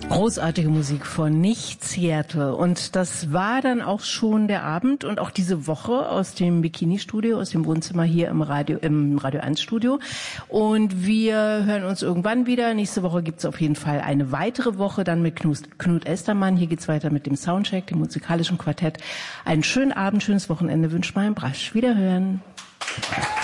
Großartige Musik von Nicht Seattle. Und das war dann auch schon der Abend und auch diese Woche aus dem Bikini-Studio, aus dem Wohnzimmer hier im Radio 1 Studio. Und wir hören uns irgendwann wieder. Nächste Woche gibt's auf jeden Fall eine weitere Woche, dann mit Knut Estermann. Hier geht's weiter mit dem Soundcheck, dem musikalischen Quartett. Einen schönen Abend, schönes Wochenende wünscht Marion Brasch. Wiederhören.